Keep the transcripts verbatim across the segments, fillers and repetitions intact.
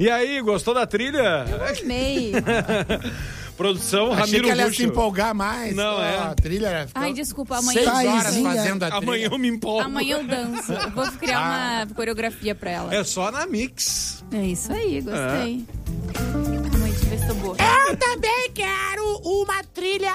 E aí, gostou da trilha? Eu amei. Produção, Achei Ramiro que ela ia Ruxo. se empolgar mais. Não, oh, é. A trilha era... Ai, desculpa, amanhã... Seis horas Taizinha. fazendo a trilha. Amanhã eu me empolgo. Amanhã eu danço. Eu vou criar Ah. uma coreografia pra ela. É só na Mix. É isso aí, gostei. Amanhã deixa eu ver se tô boa. Eu também quero uma trilha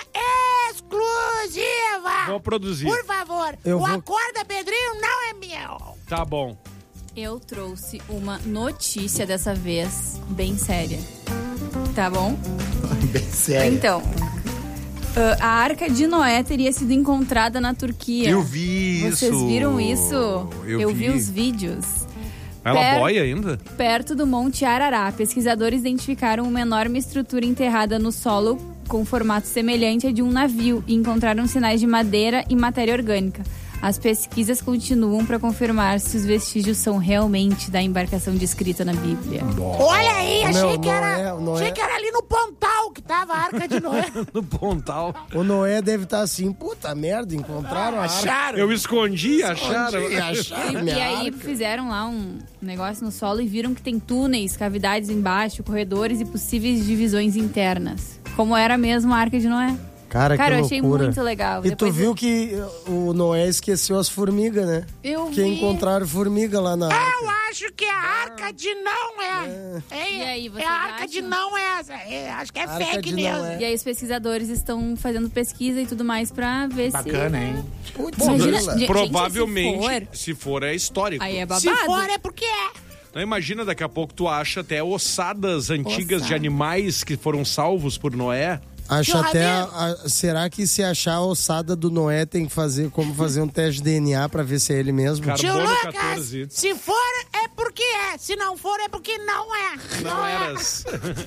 exclusiva. Vou produzir. Por favor, Eu o vou- Acorda Pedrinho não é meu. Tá bom. Eu trouxe uma notícia dessa vez bem séria. Tá bom? Bem sério. Então, uh, a Arca de Noé teria sido encontrada na Turquia. Eu vi isso. Vocês viram isso? Eu vi. vi. os vídeos. Ela Per- boia ainda? Perto do Monte Arará, pesquisadores identificaram uma enorme estrutura enterrada no solo com formato semelhante a de um navio e encontraram sinais de madeira e matéria orgânica. As pesquisas continuam para confirmar se os vestígios são realmente da embarcação descrita na Bíblia. Olha aí, achei, Meu, que era, Noé, o Noé- achei que era ali no Pontal que tava a Arca de Noé. No Pontal. O Noé deve estar assim, puta merda, encontraram a arca. Acharam. Eu escondi, acharam. E acharam E, minha e aí arca. fizeram lá um negócio no solo e viram que tem túneis, cavidades embaixo, corredores e possíveis divisões internas. Como era mesmo a Arca de Noé. Cara, Cara, que eu achei loucura. muito legal. E Depois tu viu eu- que o Noé esqueceu as formigas, né? Eu Que vi. encontraram formiga lá na Eu arca. acho que a Arca de não é. É, E aí, é vocês a Arca acham? de não é essa. É, acho que é Arca fake de mesmo. Noé. E aí os pesquisadores estão fazendo pesquisa e tudo mais pra ver Bacana, se... hein? Putz, Imagina- grila. gente, Provavelmente, se for- se for, é histórico. Aí é babado. Se for, é porque é. Então imagina, daqui a pouco tu acha até ossadas antigas Ossada. de animais que foram salvos por Noé. Acho Meu até. amigo. a- a- será que se achar a ossada do Noé tem que fazer como fazer um teste de D N A pra ver se é ele mesmo? Cara, Tio Carbono Lucas, catorze. se for, é porque é. Se não for, é porque não é. Não é. eras.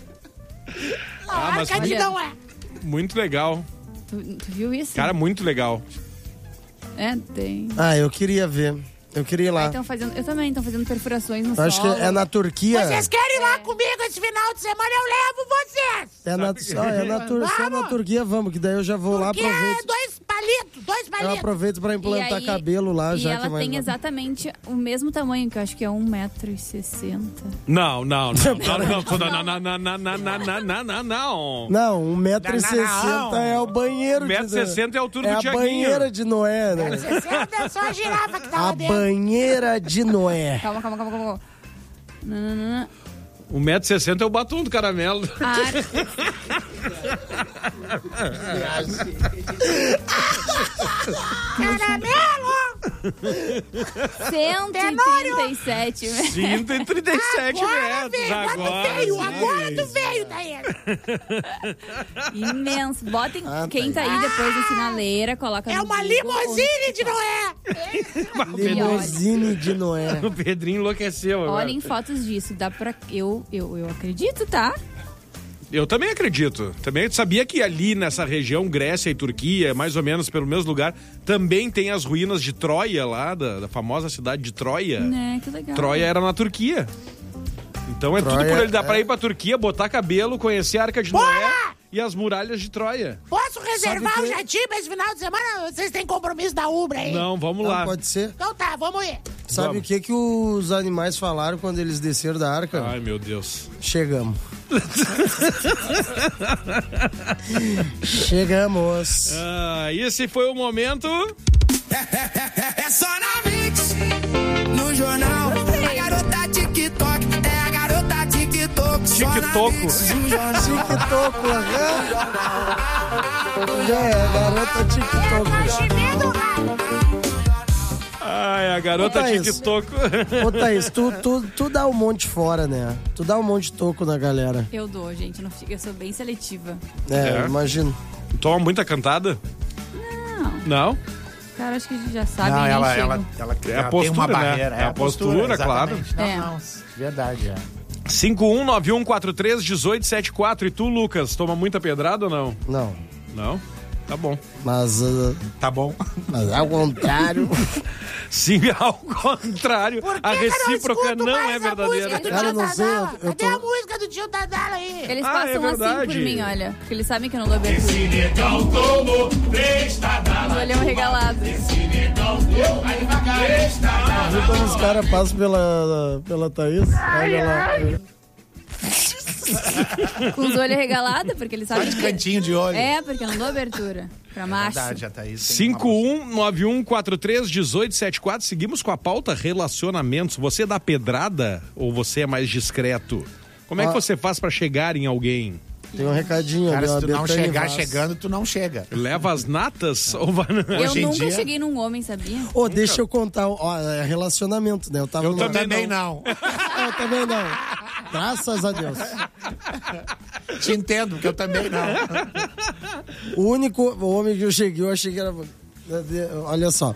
A Ah, mas Arca de olha- não é. Muito legal. Tu, tu viu isso? Cara, muito legal. É, tem. Ah, eu queria ver. Eu queria ir lá. Aí tão fazendo, eu também, estão fazendo perfurações no Eu acho que solo. é na Turquia. Vocês querem ir lá comigo esse final de semana? Eu levo vocês. É na, só, é na, Tur- só na Vamos. Turquia, vamos, que daí eu já vou lá, Porque é aproveito. dois palitos, dois Eu palitos. aproveito pra E implantar aí- cabelo lá, e já ela que vai. tem exatamente o mesmo tamanho, que eu acho que é um metro e sessenta. Não, não, não. Não, não, não, não, não, não, não, não, não, não, não, não. Não, um metro e Não, não, não. sessenta é o banheiro um de... metro e sessenta é a altura é do a Tiaguinho. banheira de Noé, né? sessenta é só a girafa que tá A lá dentro. banheira de Noé. Calma, calma, calma, calma. Não, não, não, não. um metro e sessenta é o batom do caramelo. A Arca... Caramelo! cento e trinta e sete metros. cento e trinta e sete Agora metros. veio, agora tu Agora, veio, sim. agora tu veio, Daí. Imenso. Botem Ah, quem tá tá. aí depois na sinaleira, coloca É no uma Google limousine de Noé. Limousine de Noé. O Pedrinho enlouqueceu agora. Olhem fotos disso. Dá pra... Eu, eu, eu acredito, tá? Eu também acredito. Também sabia que ali nessa região, Grécia e Turquia, mais ou menos pelo mesmo lugar, também tem as ruínas de Troia lá, da, da famosa cidade de Troia. Né, que legal. Troia era na Turquia. Então é tudo Troia por ele. Dá é- pra ir pra Turquia, botar cabelo, conhecer a Arca de Bora! Noé e as muralhas de Troia. Posso reservar Sabe o que- jatinho pra esse final de semana? Vocês têm compromisso da Ubra aí? Não, vamos Não, lá. pode ser. Então tá, vamos ir. Sabe Vamos. o que que os animais falaram quando eles desceram da arca? Ai, meu Deus. Chegamos. Chegamos. Ah, esse foi o momento... É só na Mix, no jornal. A garota TikTok, é a garota TikTok. Só na TikTok. Mix, no jornal. TikTok, aham. É, garota TikTok. Ai, a garota Ô, Thaís. TikTok. Ô, Thaís, tu, tu, tu dá um monte fora, né? Tu dá um monte de toco na galera. Eu dou, gente. Eu, não fico- eu sou bem seletiva. É, É? imagino. Toma muita cantada? Não. Não? Cara, acho que já sabem. Não, nem ela, chegam. ela, ela, É a ela tem postura, uma né? barreira. É a postura, claro. exatamente. Não, É. não, verdade, é. cinco um nove um quatro três um oito sete quatro. E tu, Lucas, toma muita pedrada ou não? Não. Não? Tá bom. Mas, uh, Tá bom. mas ao contrário. Sim, ao contrário. Por que A que eu recíproca escuto não mais é a verdadeira. música do Cara, eu tio não sei, eu- Dadala? eu Cadê tô- a música do tio Dadala aí? Eles Ah, passam é assim por verdade. mim, olha. Porque eles sabem que eu não dou abertura. Os olhão regalado. Viu como os caras passam pela, pela Thaís? Olha lá. Com os olhos regalados, porque ele sabe Só de que... cantinho de olho. É, porque eu não dou abertura pra macho. Verdade, já tá isso. cinco um nove um quatro três um oito sete quatro. Seguimos com a pauta relacionamentos. Você dá pedrada ou você é mais discreto? Como é que Ah. você faz pra chegar em alguém? Tem um recadinho Cara, ali, ó. se tu não Betânia chegar Vaz. chegando, tu não chega. Leva as natas ou vai... Eu Hoje em nunca dia- cheguei num homem, sabia? Ô, deixa eu contar, ó, é relacionamento, né? Eu tava Eu numa... também não. Eu também não. Graças a Deus. Te entendo, porque eu também não. O único homem que eu cheguei, eu achei que era... Olha só.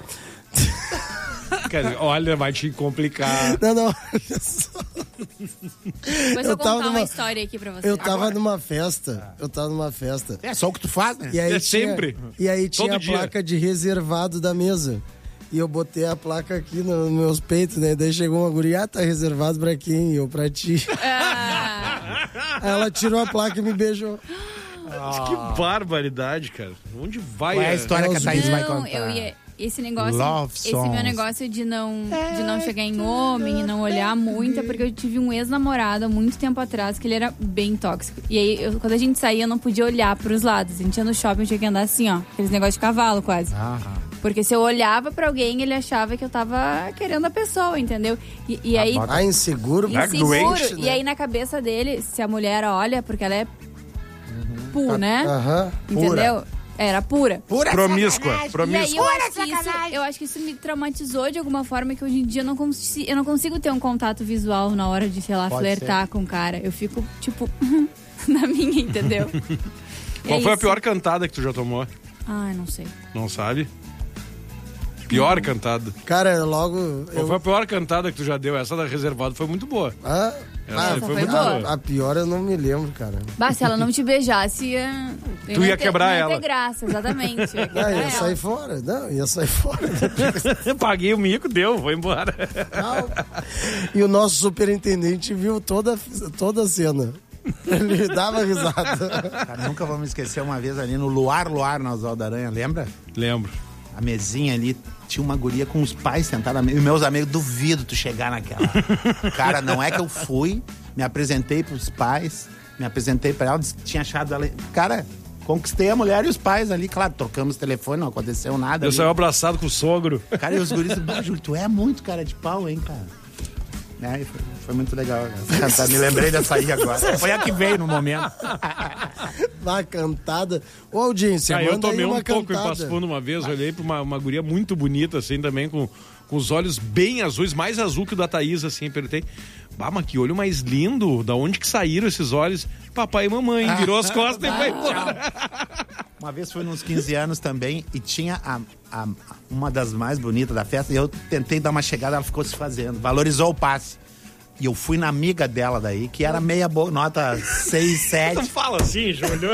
Cara, olha, vai te complicar. Não, não, olha só. Depois eu Eu vou tava contar numa- uma história aqui pra você. Eu tava numa festa, eu tava numa festa. É só o que tu faz, né? E aí É tinha, sempre. E aí tinha Todo a dia. placa de reservado da mesa. E eu botei a placa aqui nos meus peitos, né? Daí chegou uma guria, ah, tá reservado pra quem? E eu, pra ti. Ah, Aí ela tirou a placa e me beijou. Que barbaridade, cara. Onde vai? Qual é a história que a Thaís vai não, contar? eu ia... Esse negócio, Love esse songs. meu negócio de não, de não chegar em homem e não olhar muito, é porque eu tive um ex-namorado há muito tempo atrás que ele era bem tóxico. E aí, eu- quando a gente saía, eu não podia olhar pros lados. A gente ia no shopping, eu tinha que andar assim, ó. Aqueles negócios de cavalo, quase. Aham. Porque se eu olhava pra alguém, ele achava que eu tava querendo a pessoa, entendeu? E, e aí... Ah, inseguro? Inseguro. doente, E aí, na cabeça dele, se a mulher olha, porque ela é pu, né? Aham. Entendeu? Era pura. Pura Promíscua, E aí promíscua. eu acho, que isso, eu acho que isso me traumatizou de alguma forma, que hoje em dia eu não, consigo, eu não consigo ter um contato visual na hora de, sei lá, Pode flertar com o cara. Eu fico, tipo, na minha, entendeu? Qual É foi a isso. pior cantada que tu já tomou? Ai, não sei. Não sabe? Pior cantada. Cara, logo... Qual Eu... foi a pior cantada que tu já deu? Essa da reservado foi muito boa. Ah, Essa ah, aí foi muito boa. boa. a pior eu não me lembro, cara. Bah, se ela não te beijasse, ia... Tu ia ter, quebrar não ia ela. ter graça, exatamente. Eu ia Ah, quebrar ia ela. sair fora. Não, ia sair fora. Paguei o mico, deu, vou embora. E o nosso superintendente viu toda, toda a cena. Ele dava risada. Cara, nunca vamos esquecer uma vez ali no Luar Luar, na Oswaldo Aranha, lembra? Lembro. A mesinha ali, tinha uma guria com os pais sentados. E meus amigos, duvido tu chegar naquela. Cara, não é que eu fui, me apresentei pros pais, me apresentei pra ela, disse que tinha achado ela. Cara, conquistei a mulher e os pais ali, claro, trocamos telefone, não aconteceu nada. Eu ali. saí abraçado com o sogro. Cara, e os guris, bah, Júlio, tu é muito cara de pau, hein, cara? É, e foi, foi muito legal. Cara. Me lembrei dessa aí agora. Foi a que veio no momento. Uma cantada. Ô, audiência, Ah, eu manda aí tomei uma um pouco em cantada. Passo Fundo uma vez, olhei pra uma, uma guria muito bonita, assim, também, com, com os olhos bem azuis, mais azul que o da Thaís, assim, perguntei. Bah, mas que olho mais lindo, da onde que saíram esses olhos? Papai e mamãe, virou as costas e foi embora. Uma vez fui nos quinze anos também e tinha a, a- uma das mais bonitas da festa e eu tentei dar uma chegada, ela ficou se fazendo, valorizou o passe. E eu fui na amiga dela daí, que era meia boa, nota seis, Não sete, fala assim, Júlio.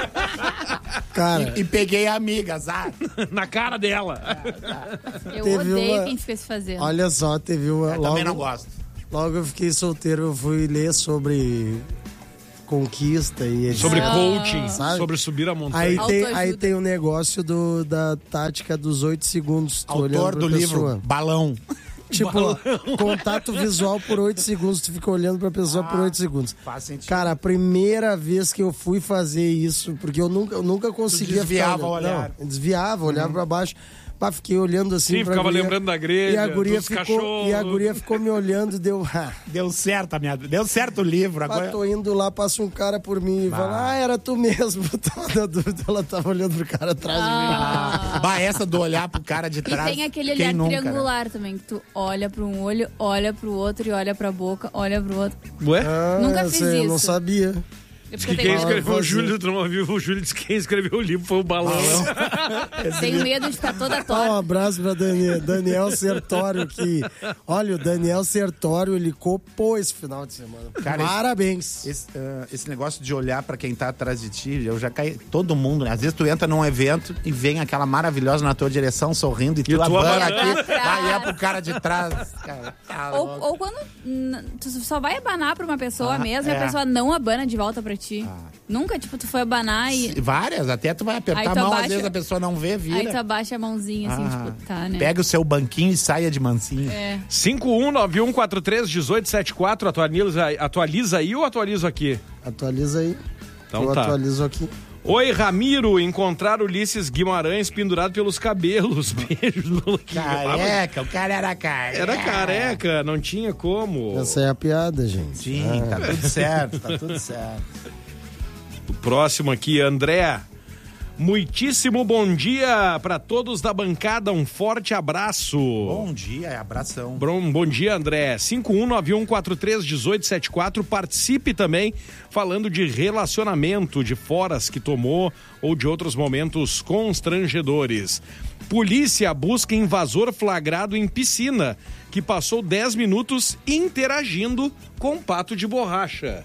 Cara, e peguei a amiga, azar. Na cara dela. Eu Teve odeio uma- quem fica se fazendo. olha só, teve uma... Eu logo, também não gosto. logo eu fiquei solteiro, eu fui ler sobre conquista e Sobre Ah. coaching, Sabe? sobre subir a montanha. Aí tem, Autoajuda. aí tem o negócio do, da tática dos oito segundos. Tu olhando Autor pra do livro, pessoa. Balão. Tipo, contato visual por oito segundos, tu fica olhando pra pessoa por oito segundos. Faz sentido. Cara, a primeira vez que eu fui fazer isso, porque eu nunca, eu nunca conseguia desviava ficar o olhando. olhar. Não, desviava, olhava pra baixo. Pá, fiquei olhando assim Sim, pra ficava guria, lembrando da grelha, e a guria dos ficou cachorros. E a guria ficou me olhando e deu... Ah, Deu certo a minha, deu certo o livro. pá, Agora... tô indo lá, passa um cara por mim e fala, ah, era tu mesmo. Toda dúvida, ela tava olhando pro cara atrás de mim. Ah, bah, essa do olhar pro cara de E trás. tem aquele quem olhar nunca, né? triangular também, que tu olha pra um olho, olha pro outro e olha pra boca, olha pro outro. Ué? Ah, Nunca eu fiz sei, eu não isso. sabia. É Que porque quem eu tenho, escreveu o fazer. Júlio, tu não ouviu? O Júlio disse que quem escreveu o livro foi o Balão. tenho medo de ficar toda Dá um torta. abraço pra Daniel, Daniel Sertório, que... Olha, o Daniel Sertório, ele copou esse final de semana. Cara, Parabéns. Esse, ah, esse negócio de olhar pra quem tá atrás de ti, eu já caí. Todo mundo, né? Às vezes tu entra num evento e vem aquela maravilhosa na tua direção sorrindo e tu tu abana abanando. aqui, vai é pro cara de trás. Cara, tá Ou, louco. ou quando n- tu só vai abanar pra uma pessoa Ah, mesmo e é. a pessoa não abana de volta pra ti. Nunca, tipo, tu foi abanar e... Várias, até tu vai apertar Aí tu a mão, abaixa- às vezes a pessoa não vê, vira. Aí tu abaixa a mãozinha, assim, Ah, tipo, tá, né? Pega o seu banquinho e saia de mansinho. É. cinco um nove um quatro três um oito sete quatro, atualiza, atualiza aí ou atualizo aqui? Atualiza aí. Então Eu tá. atualizo aqui. Oi, Ramiro, encontrar Ulisses Guimarães pendurado pelos cabelos. Beijos no Luquinha. Careca, o cara era careca. Era careca, não tinha como. Essa é a piada, gente. Sim, tá tudo certo, tá tudo certo. O próximo aqui, André. Muitíssimo bom dia para todos da bancada, um forte abraço. Bom dia, abração. Bom, bom dia, André. cinco um nove um quatro três um oito sete quatro. Participe também falando de relacionamento, de foras que tomou ou de outros momentos constrangedores. Polícia busca invasor flagrado em piscina que passou dez minutos interagindo com um pato de borracha.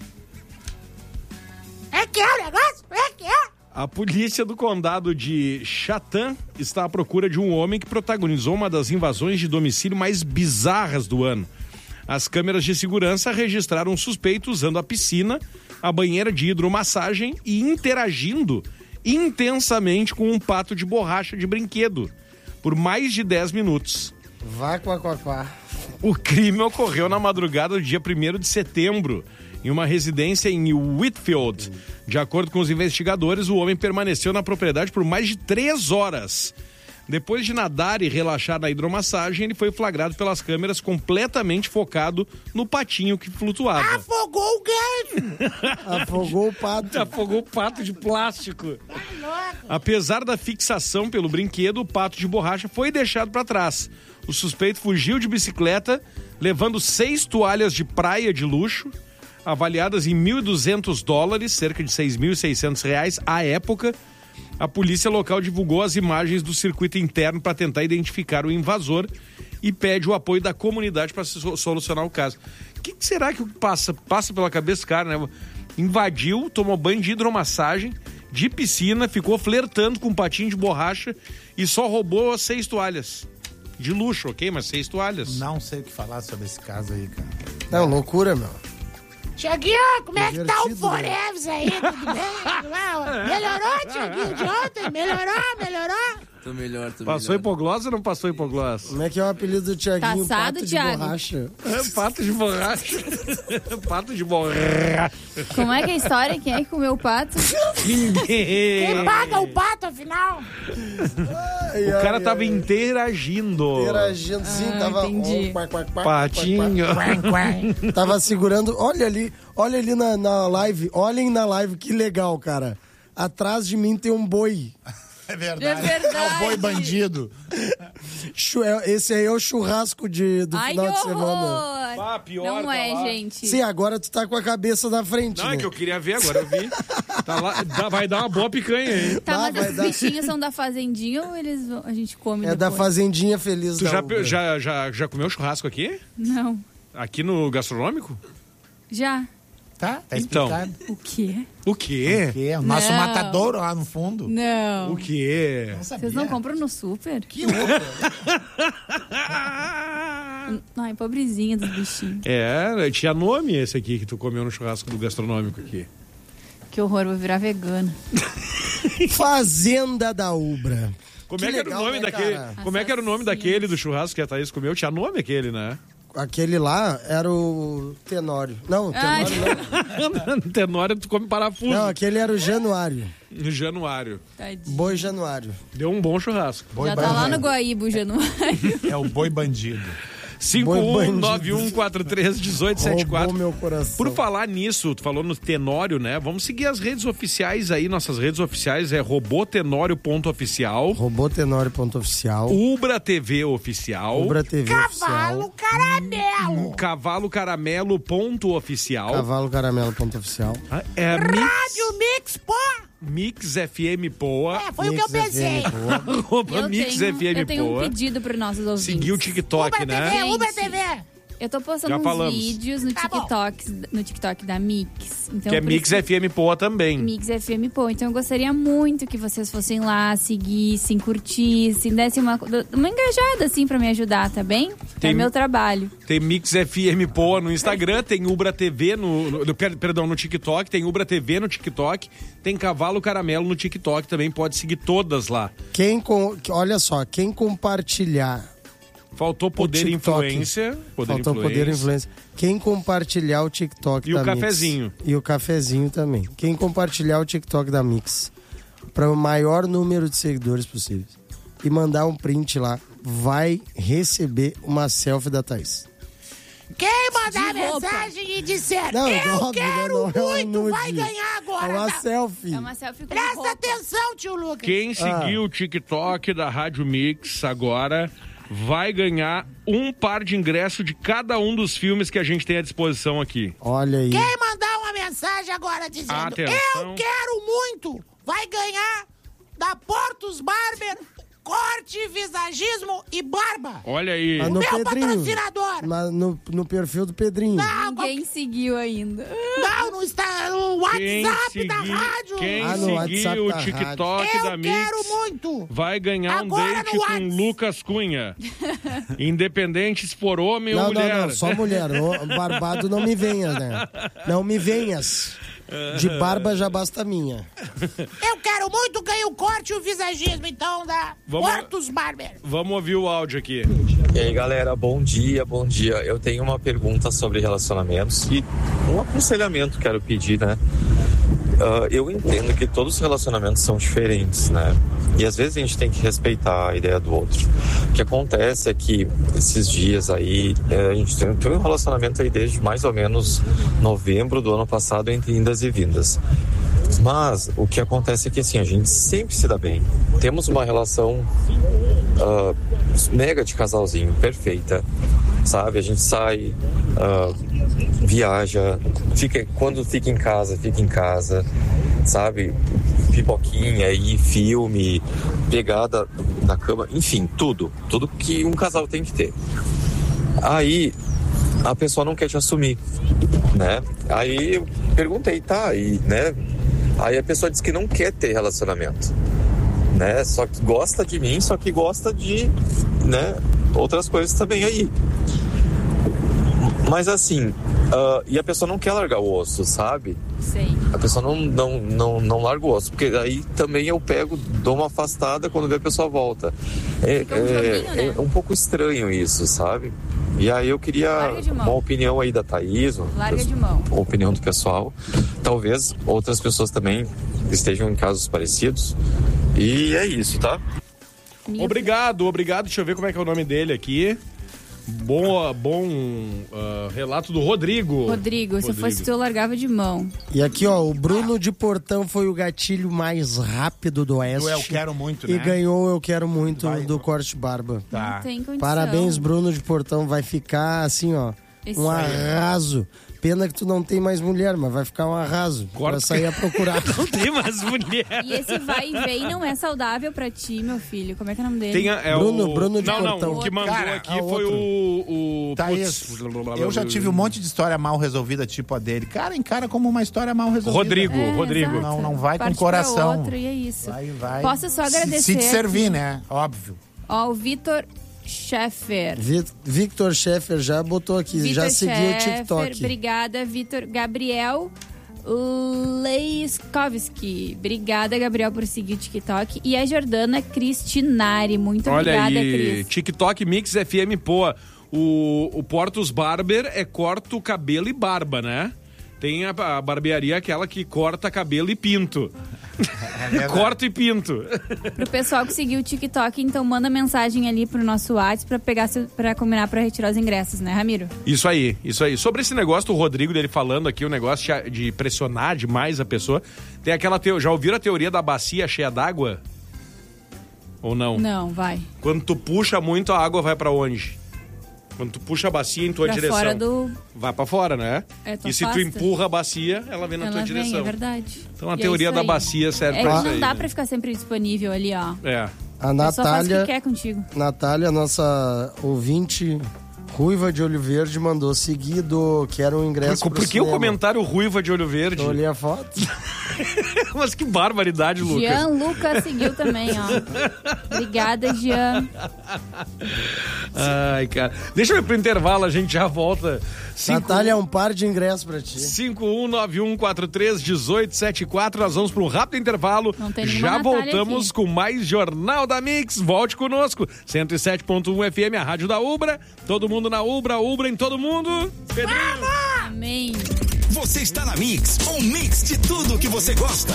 É que é o negócio? É que é? A polícia do condado de Chatham está à procura de um homem que protagonizou uma das invasões de domicílio mais bizarras do ano. As câmeras de segurança registraram um suspeito usando a piscina, a banheira de hidromassagem e interagindo intensamente com um pato de borracha de brinquedo por mais de dez minutos. Vá, quá, quá, quá. O crime ocorreu na madrugada do dia primeiro de setembro, em uma residência em Whitfield. De acordo com os investigadores, o homem permaneceu na propriedade por mais de três horas. Depois de nadar e relaxar na hidromassagem, ele foi flagrado pelas câmeras completamente focado no patinho que flutuava. Afogou o ganho. Afogou o pato. Afogou o pato de plástico. Apesar da fixação pelo brinquedo, o pato de borracha foi deixado para trás. O suspeito fugiu de bicicleta, levando seis toalhas de praia de luxo, avaliadas em mil e duzentos dólares, cerca de seis mil e seiscentos reais à época. A polícia local divulgou as imagens do circuito interno para tentar identificar o invasor e pede o apoio da comunidade para solucionar o caso. O que, que será que passa, passa pela cabeça do cara, né? Invadiu, tomou banho de hidromassagem, de piscina, ficou flertando com um patinho de borracha e só roubou as seis toalhas. De luxo, ok? Mas seis toalhas. Não sei o que falar sobre esse caso aí, cara. Não, loucura, meu. Tiaguinho, como é que tá o Divertido, Forever aí? Tudo bem? Melhorou, Tiaguinho, de ontem? Melhorou, melhorou? Tô melhor, tô Passou melhor. hipoglose ou não passou hipoglose? Como é que é o apelido do Tiaguinho? Taçado, Pato de Thiago. borracha. É, pato de borracha. Pato de borracha. Como é que é a história? Quem é que comeu o pato? Ninguém. Quem paga o pato, afinal? Ai, O cara ai, tava ai. interagindo. Interagindo, sim, Ah, tava... entendi. Quá, quá, quá, Patinho. Tava segurando, olha ali, olha ali na, na live, olhem na live, que legal, cara. Atrás de mim tem um boi. É verdade. É verdade. É o boi bandido. Chu- é- Esse aí é o churrasco de, do Ai, final que de semana. horror! Ah, pior, Não tá é, lá. gente. Sim, agora tu tá com a cabeça na frente, Não, né? é que eu queria ver, agora eu vi. Tá lá, dá- vai dar uma boa picanha, hein? Tá, Ah, mas vai esses dar. bichinhos são da fazendinha ou eles vão- a gente come É da depois? Fazendinha Feliz Tu da já, Ubra. já, já, já comeu churrasco aqui? Não. Aqui no gastronômico? Já. Tá? Tá Então. explicado. O quê? O quê? Que é o nosso Não. matadouro lá no fundo. Não. O quê? Não sabia. Vocês não compram no super? Que louco. Ai, pobrezinha dos bichinhos. É, tinha nome esse aqui que tu comeu no churrasco do gastronômico aqui. Que horror, vou virar vegana. Fazenda da Ubra. Como Que é que era o legal, nome né, daquele? cara? Como é que era o nome Assassino. daquele do churrasco que a Thaís comeu? Tinha nome aquele, né? Aquele lá era o Tenório. Não, o Ai. Tenório não. Tenório, tu come parafuso. Não, aquele era o Januário. No Januário. Tadinho. Boi Januário. Deu um bom churrasco. Boi Já tá lá bandido. no Guaíba, Januário. É o boi bandido. cinco um nove um quatro três um oito sete Roubou quatro. meu coração. Por falar nisso, tu falou no Tenório, né? Vamos seguir as redes oficiais aí. Nossas redes oficiais é robotenório.oficial, Robotenório.oficial. Ubra T V Oficial, Ubra T V Cavalo Oficial. caramelo. Cavalo Caramelo ponto oficial, Cavalo Caramelo.oficial. é Mix, Rádio Mix, pô. Mix F M Poa, É, foi o que eu pensei. arroba Eu Mix tenho, F M eu tenho um Poa. pedido para nossos ouvintes. Seguir o TikTok, Ubra né? T V, Ubra Gente. T V. Eu tô postando Já uns falamos. vídeos no Tá bom. TikTok, no TikTok da Mix. Então, Que é eu Mix preciso- F M Poa também. Mix F M Pô. Então eu gostaria muito que vocês fossem lá, seguissem, curtissem, dessem uma, uma engajada assim pra me ajudar, tá bem? Tem- É meu trabalho. Tem Mix F M Poa no Instagram, tem Ubra T V no, no- per- perdão, no TikTok, tem Ubra T V no TikTok, tem Cavalo Caramelo no TikTok, também pode seguir todas lá. Quem com, olha só, quem compartilhar Faltou poder e influência. Poder Faltou influência. poder e influência. Quem compartilhar o TikTok E da o Mix. cafezinho. E o cafezinho também. Quem compartilhar o TikTok da Mix para o maior número de seguidores possíveis e mandar um print lá, vai receber uma selfie da Thaís. Quem mandar De roupa. mensagem e disser, Não, eu óbvio, quero não é um muito, nude. vai ganhar agora. É uma tá? selfie. É uma selfie com Presta roupa. atenção, tio Lucas. Quem seguir o TikTok da Rádio Mix agora vai ganhar um par de ingresso de cada um dos filmes que a gente tem à disposição aqui. Olha aí. Quem mandar uma mensagem agora dizendo, Atenção. eu quero muito, vai ganhar da Portos Barber, corte, visagismo e barba. Olha aí. Ah, no Meu Pedrinho. patrocinador. Na- no, no perfil do Pedrinho. Não, Ninguém seguiu ainda. não, não está no Quem WhatsApp seguir, da rádio. quem Ah, no WhatsApp seguir o da TikTok eu da Mix quero muito. vai ganhar Agora um date no com Whats. Lucas Cunha. Independente se for homem ou Não, não, mulher. não, só mulher. O barbado não me venhas, né? Não me venhas. De barba já basta a minha. Eu quero muito ganhar o corte e o visagismo, então, da Vamos- Portos Barber. Vamos ouvir o áudio aqui. E aí, galera, bom dia, bom dia. Eu tenho uma pergunta sobre relacionamentos e um aconselhamento quero pedir, né? Ah, eu entendo que todos os relacionamentos são diferentes, né? E às vezes a gente tem que respeitar a ideia do outro. O que acontece é que esses dias aí, eh, a gente tem, tem um relacionamento aí desde mais ou menos novembro do ano passado, entre indas e vindas. Mas o que acontece é que assim, a gente sempre se dá bem. Temos uma relação ah, mega de casalzinho, perfeita. Sabe? A gente sai, ah, viaja, fica, quando fica em casa, fica em casa, sabe? Pipoquinha aí, filme, pegada na cama, enfim, tudo. Tudo que um casal tem que ter. Aí a pessoa não quer te assumir, né? Aí eu perguntei, tá, e, né? Aí a pessoa diz que não quer ter relacionamento, né? Só que gosta de mim, só que gosta de, né, outras coisas também aí. Mas assim, uh, e a pessoa não quer largar o osso, sabe? Sei. A pessoa não, não, não, não larga o osso, porque aí também eu pego, dou uma afastada quando vê a pessoa volta. É, Fica um é, joguinho, né? é um pouco estranho isso, sabe? E aí eu queria Larga de mão. uma opinião aí da Thaís, uma Larga de mão. opinião do pessoal. Talvez outras pessoas também estejam em casos parecidos. E é isso, tá? Minha Obrigado, obrigado. Deixa eu ver como é que é o nome dele aqui. Bom, bom uh, relato do Rodrigo. Rodrigo, se eu fosse tu, eu largava de mão. E aqui, ó, o Bruno de Portão foi o gatilho mais rápido do Oeste. Eu quero muito, E né? ganhou Eu Quero Muito Vai, do vai. corte barba. Tá. Não tem condição. Parabéns, Bruno de Portão. Vai ficar assim, ó, Isso um aí. arraso. Pena que tu não tem mais mulher, mas vai ficar um arraso. Corta. Vai sair a procurar. Não tem mais mulher. E esse vai e vem não é saudável pra ti, meu filho. Como é que é o nome dele? Tem a- é Bruno, o... Bruno de não, Portão. não, o que mandou Cara, aqui ah, foi outro. o... o Thaís, putz, eu já tive um monte de história mal resolvida, tipo a dele. Cara, encara como uma história mal resolvida. Rodrigo, É, Rodrigo. exato. Não, não vai com Parte coração. pra outro, e é isso. Vai, vai. Posso só Se- agradecer Se te servir, aqui. né? Óbvio. Ó, o Vitor Scheffer. Vi- Victor Scheffer já botou aqui, já Vitor seguiu o Scheffer, TikTok. Obrigada, Vitor. Gabriel Leiskovski. Obrigada, Gabriel, por seguir o TikTok. E a Jordana Cristinari. Muito Olha obrigada, aí, Cris. TikTok Mix F M, pô, o, o Portos Barber é corta o cabelo e barba, né? Tem a, a barbearia aquela que corta cabelo e pinto. verdade. Corta e pinto. Pro pessoal que seguiu o TikTok, então manda mensagem ali pro nosso WhatsApp pra, pegar, seu- pra combinar pra retirar os ingressos, né, Ramiro? Isso aí, isso aí. Sobre esse negócio do Rodrigo, dele falando aqui, o negócio de- de pressionar demais a pessoa, tem aquela teoria, já ouviram a teoria da bacia cheia d'água? Ou não? Não, vai. Quando tu puxa muito, a água vai pra onde? Quando tu puxa a bacia em tua Pra direção. fora do... Vai pra fora, né? É, tu e se tu afasta. empurra a bacia, ela vem na Ela tua vem, direção. é verdade. Então a E é teoria isso da aí. bacia serve É pra que isso não aí, dá né? pra ficar sempre disponível ali, ó. É. A A pessoa faz o que Natália, quer contigo. Natália, nossa ouvinte Ruiva de Olho Verde mandou seguido, quero um ingresso Por, pro por que o cinema. comentário Ruiva de Olho Verde? Eu olhei a foto. Mas que barbaridade, Lucas. Jean Lucas seguiu também, ó. Obrigada, Jean. Ai, cara. Deixa eu ir pro intervalo, a gente já volta. Cinco... Natália, é um par de ingressos pra ti. cinco um nove um quatro três um oito sete quatro. Nós vamos para um rápido intervalo. Não tem Já Natália voltamos aqui. com mais Jornal da Mix. Volte conosco. cento e sete ponto um F M, a rádio da Ubra. Todo mundo na Ubra, Ubra em todo mundo. Pedrinho. Amém. Você está na Mix, um mix de tudo que você gosta.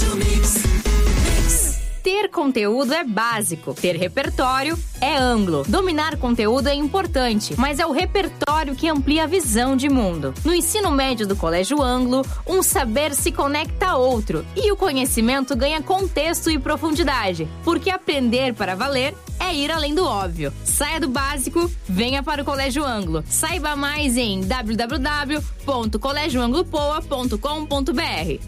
Ter conteúdo é básico, ter repertório é amplo. Dominar conteúdo é importante, mas é o repertório que amplia a visão de mundo. No ensino médio do Colégio Anglo, um saber se conecta a outro e o conhecimento ganha contexto e profundidade, porque aprender para valer é ir além do óbvio. Saia do básico, venha para o Colégio Anglo. Saiba mais em w w w ponto colégio anglo poa ponto com ponto b r.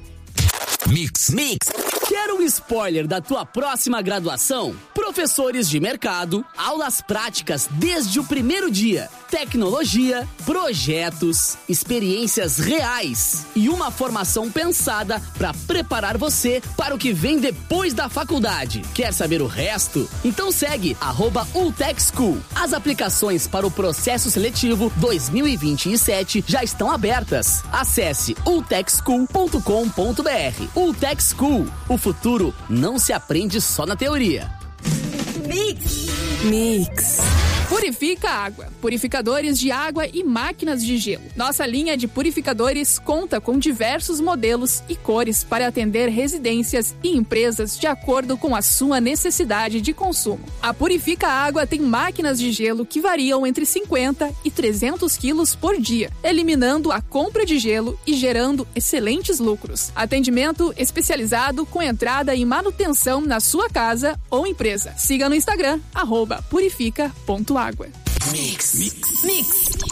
Mix, mix. Quer um spoiler da tua próxima graduação? Professores de mercado, aulas práticas desde o primeiro dia, tecnologia, projetos, experiências reais e uma formação pensada para preparar você para o que vem depois da faculdade. Quer saber o resto? Então segue arroba Ultec School. As aplicações para o processo seletivo dois mil e vinte e sete já estão abertas. Acesse ultec school ponto com ponto b r. Ultec School. O futuro não se aprende só na teoria. Mix. Mix. Purifica Água. Purificadores de água e máquinas de gelo. Nossa linha de purificadores conta com diversos modelos e cores para atender residências e empresas de acordo com a sua necessidade de consumo. A Purifica Água tem máquinas de gelo que variam entre cinquenta e trezentos quilos por dia, eliminando a compra de gelo e gerando excelentes lucros. Atendimento especializado com entrada e manutenção na sua casa ou empresa. Siga no Instagram, arroba purifica ponto água. Mix, mix, Mix.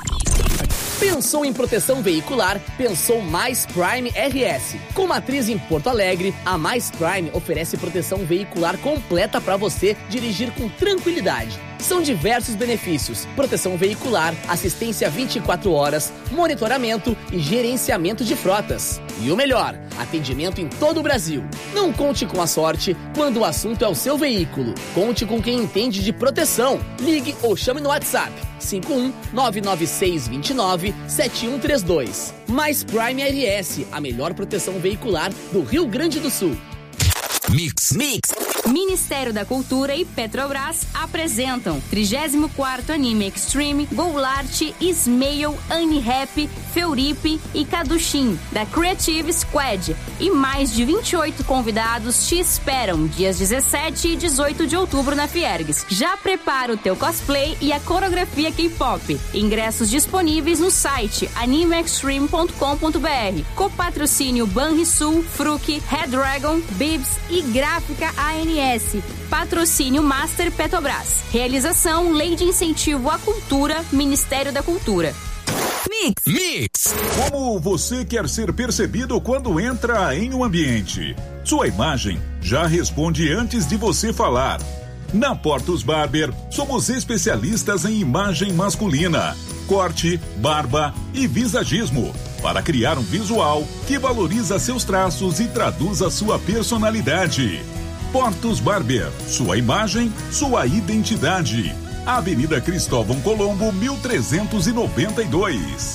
Pensou em proteção veicular? Pensou Mais Prime R S. Com matriz em Porto Alegre, a Mais Prime oferece proteção veicular completa para você dirigir com tranquilidade. São diversos benefícios: proteção veicular, assistência vinte e quatro horas, monitoramento e gerenciamento de frotas. E o melhor, atendimento em todo o Brasil. Não conte com a sorte quando o assunto é o seu veículo. Conte com quem entende de proteção. Ligue ou chame no WhatsApp cinco um nove nove seis dois nove sete um três dois. Mais Prime R S, a melhor proteção veicular do Rio Grande do Sul. Mix, mix. Ministério da Cultura e Petrobras apresentam trigésimo quarto Anime Extreme, Goulart, Ismail, Annie-Rap, Feuripe e Kadushim, da Creative Squad. E mais de vinte e oito convidados te esperam dias dezessete e dezoito de outubro na Fiergues. Já prepara o teu cosplay e a coreografia K-pop. Ingressos disponíveis no site anime extreme ponto com ponto b r. Copatrocínio Banrisul, Fruc, Red Dragon, Bibs e Gráfica A N S. Patrocínio Master Petrobras. Realização Lei de Incentivo à Cultura, Ministério da Cultura. Mix. Mix. Como você quer ser percebido quando entra em um ambiente? Sua imagem já responde antes de você falar. Na Portos Barber, somos especialistas em imagem masculina, corte, barba e visagismo, para criar um visual que valoriza seus traços e traduz a sua personalidade. Portos Barber, sua imagem, sua identidade. Avenida Cristóvão Colombo, mil trezentos e noventa e dois.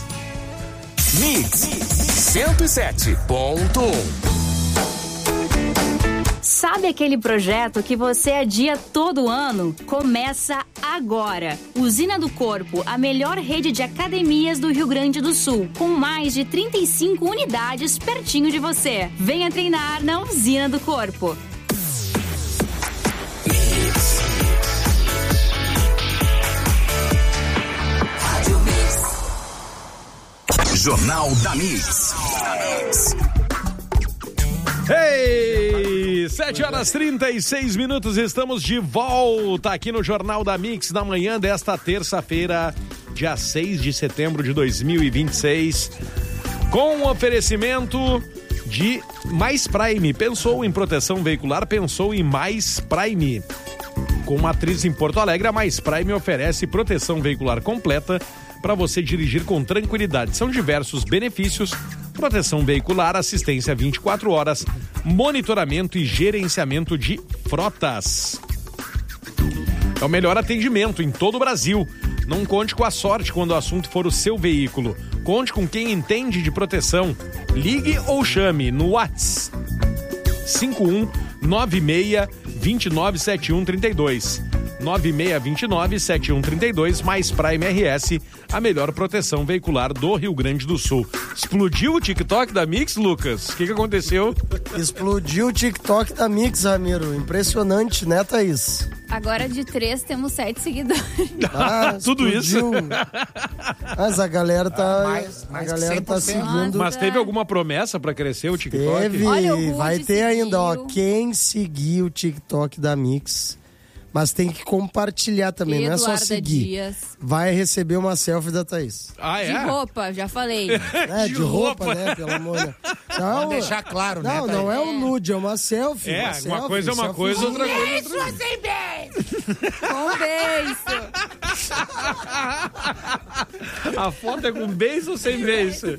Mix cento e sete ponto um. Sabe aquele projeto que você adia todo ano? Começa agora! Usina do Corpo, a melhor rede de academias do Rio Grande do Sul, com mais de trinta e cinco unidades pertinho de você. Venha treinar na Usina do Corpo. Jornal da Mix. Hey! sete horas e trinta e seis minutos, estamos de volta aqui no Jornal da Mix, na manhã desta terça-feira, dia seis de setembro de dois mil e vinte e seis, com um oferecimento de Mais Prime. Pensou em proteção veicular? Pensou em Mais Prime. Com matriz em Porto Alegre, a Mais Prime oferece proteção veicular completa para você dirigir com tranquilidade. São diversos benefícios: proteção veicular, assistência vinte e quatro horas, monitoramento e gerenciamento de frotas. É o melhor atendimento em todo o Brasil. Não conte com a sorte quando o assunto for o seu veículo. Conte com quem entende de proteção. Ligue ou chame no WhatsApp cinco um nove seis, dois nove sete um três dois. nove seis dois nove sete um três dois, Mais Prime R S, a melhor proteção veicular do Rio Grande do Sul. Explodiu o TikTok da Mix, Lucas? O que, que aconteceu? Explodiu o TikTok da Mix, Ramiro. Impressionante, né, Thaís? Agora de três temos sete seguidores. Ah, tudo isso. Mas a galera tá, Ah, mais- mais a galera tá seguindo. Mas teve alguma promessa pra crescer o TikTok? Teve, Olha, o vai Rude ter ainda, ó. seguiu. Quem seguir o TikTok da Mix, mas tem que compartilhar também, não é só Eduarda seguir. Dias. Vai receber uma selfie da Thaís. Ah, De é? roupa, já falei. É, de, De roupa, roupa. né? Pelo amor de Deus. Não, Vamos deixar claro, né, Não, Thaís? não é um nude, é uma selfie. É, uma, uma selfie, coisa é uma selfie. coisa, outra coisa é outra coisa. Isso sem beijo! Um beijo. A foto é com beijo ou sem beijo?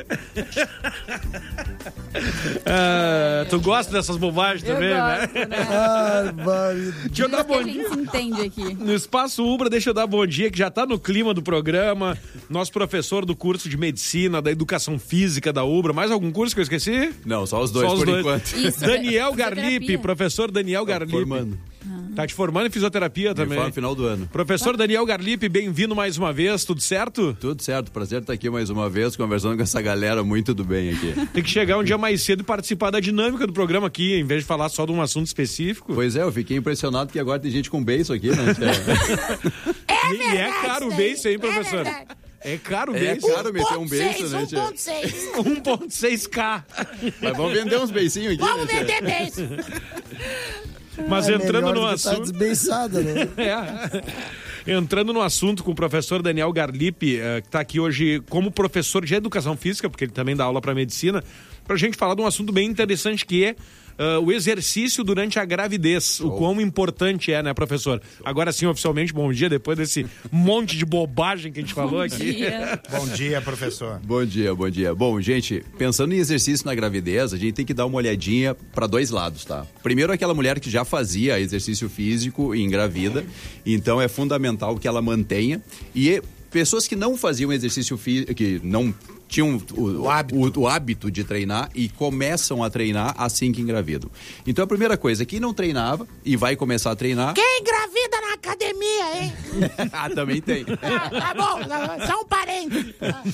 Ah, tu gosta dessas bobagens Eu também, né? gosto, né? Ah, vai. Deixa eu dar Por bom isso que a dia. gente se entende aqui. No Espaço Ubra, deixa eu dar bom dia, que já tá no clima do programa. Nosso professor do curso de medicina, da educação física da Ubra. Mais algum curso que eu esqueci? Não, só os dois, Só os por dois. enquanto. Isso, Daniel fisioterapia. Garlipe, professor Daniel Garlipe. Formando. Tá te formando em fisioterapia também. No final do ano. Professor Daniel Garlipe, bem-vindo mais uma vez, tudo certo? Tudo certo, prazer estar aqui mais uma vez, conversando com essa galera muito do bem aqui. Tem que chegar um dia mais cedo e participar da dinâmica do programa aqui, em vez de falar só de um assunto específico. Pois é, eu fiquei impressionado que agora tem gente com beiço aqui, né? É E verdade, é caro o isso daí. beijo, hein, É professor? verdade. É caro o É beijo. caro meter um beijo, né, tia? um ponto seis. um ponto seis K. Mas vamos vender uns beicinhos aqui, Vamos né, tia? vender beijo. Mas É entrando melhor no do que tá assunto. desbeiçada, né? É. Entrando no assunto com o professor Daniel Garlipe, eh, que está aqui hoje como professor de educação física, porque ele também dá aula para medicina, para a gente falar de um assunto bem interessante que é uh, o exercício durante a gravidez. O quão importante é, né, professor? Agora sim, oficialmente, bom dia, depois desse monte de bobagem que a gente falou aqui. Dia. Bom dia, professor. Bom dia, bom dia. Bom, gente, pensando em exercício na gravidez, a gente tem que dar uma olhadinha para dois lados, tá? Primeiro, aquela mulher que já fazia exercício físico e engravida, então é fundamental que ela mantenha. E pessoas que não faziam exercício físico, que não tinham o, O hábito. o- o hábito de treinar e começam a treinar assim que engravidam. Então a primeira coisa, quem não treinava e vai começar a treinar, Quem engravida na academia, hein? ah, também tem. Ah, tá bom, tá- só um parente.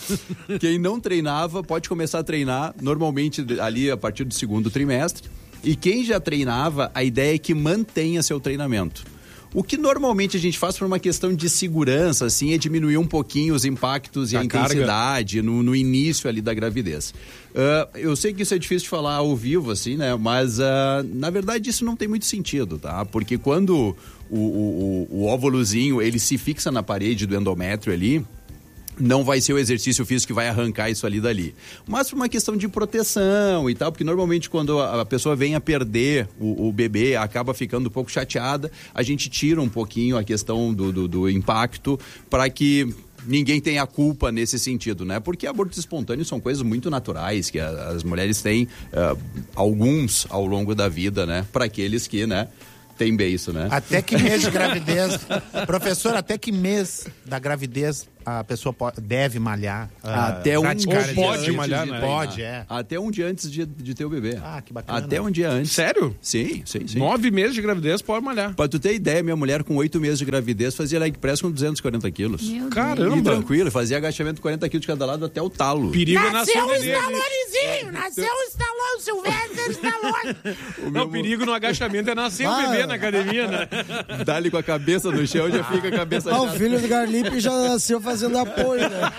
Quem não treinava pode começar a treinar normalmente ali a partir do segundo trimestre. E quem já treinava, a ideia é que mantenha seu treinamento. O que normalmente a gente faz por uma questão de segurança, assim, é diminuir um pouquinho os impactos e A a intensidade no, no início ali da gravidez. Ah, eu sei que isso é difícil de falar ao vivo, assim, né? Mas, ah, na verdade, isso não tem muito sentido, tá? Porque quando o, o, o, o óvulozinho, ele se fixa na parede do endométrio ali, não vai ser o exercício físico que vai arrancar isso ali dali. Mas por uma questão de proteção e tal, porque normalmente quando a a pessoa vem a perder o, o bebê, acaba ficando um pouco chateada, a gente tira um pouquinho a questão do, do, do impacto para que ninguém tenha culpa nesse sentido, né? Porque abortos espontâneos são coisas muito naturais, que a- as mulheres têm ah, alguns ao longo da vida, né? Para aqueles que, né? Tem beiço, né? Até que mês de gravidez? Professor, até que mês da gravidez a pessoa pode, deve malhar? ah, Até um praticar dia pode exercício malhar, de- né? Pode, é. Até um dia antes de, de ter o bebê. Ah, que bacana. Até um dia antes. Sério? Sim, sim, sim. Nove meses de gravidez, pode malhar. Pra tu ter ideia, minha mulher com oito meses de gravidez fazia leg press com duzentos e quarenta quilos. Meu Deus. Caramba. E tranquilo, fazia agachamento de quarenta quilos de cada lado até o talo. Perigo é Nasceu nascer um o neném ali. Stallonezinho, nasceu um Stallone, Sylvester Stallone. Não, o perigo no agachamento é nascer o Ah. bebê na academia, né? Dá-lhe com a cabeça no chão, já fica a cabeça Ah, o já- filho do Garlipe já nasceu fazendo apoio, né?